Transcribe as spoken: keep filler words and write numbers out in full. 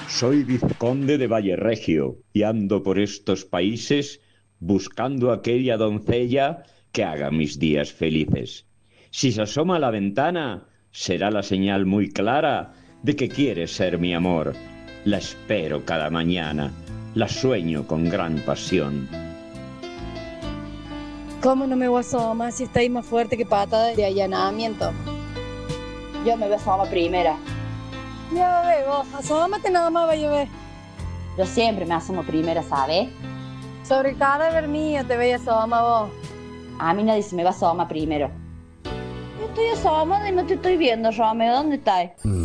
Soy vizconde de Valleregio y ando por estos países buscando aquella doncella que haga mis días felices. Si se asoma a la ventana, será la señal muy clara de que quiere ser mi amor. La espero cada mañana, la sueño con gran pasión. ¿Cómo no me voy a asomar si está ahí más fuerte que patada de allanamiento? Yo me voy a asomar primera. Ya ve vos, asómate nada más, vaya a ver. Yo siempre me asomo primera, ¿sabes? Sobre el cadáver mío te voy a asomar vos. A mí nadie se me va a asomar primero. Yo estoy asomada y no te estoy viendo, Romeo. ¿Dónde estás?